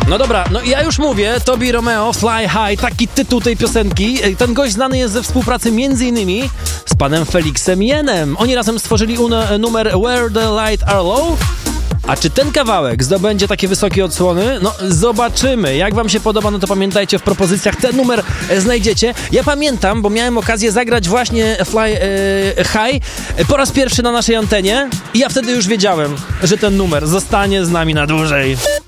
No dobra, no ja już mówię, Tobi Romeo, Fly High, taki tytuł tej piosenki. Ten gość znany jest ze współpracy m.in. z panem Felixem Jenem. Oni razem stworzyli numer Where the Light Are Low. A czy ten kawałek zdobędzie takie wysokie odsłony? No zobaczymy. Jak wam się podoba, no to pamiętajcie, w propozycjach ten numer znajdziecie. Ja pamiętam, bo miałem okazję zagrać właśnie Fly High po raz pierwszy na naszej antenie i ja wtedy już wiedziałem, że ten numer zostanie z nami na dłużej.